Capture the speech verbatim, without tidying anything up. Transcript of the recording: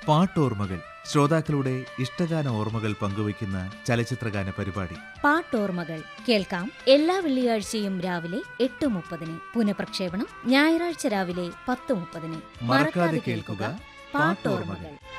പാട്ടോർമ്മകൾ, ശ്രോതാക്കളുടെ ഇഷ്ടഗാന ഓർമ്മകൾ പങ്കുവയ്ക്കുന്ന ചലച്ചിത്രഗാന പരിപാടി. പാട്ടോർമ്മകൾ കേൾക്കാം എല്ലാ വെള്ളിയാഴ്ചയും രാവിലെ എട്ട് മുപ്പതിന്. പുനഃപ്രക്ഷേപണം ഞായറാഴ്ച രാവിലെ പത്ത് മുപ്പതിന്. മറക്കാതെ കേൾക്കുക പാട്ടോർമ്മകൾ.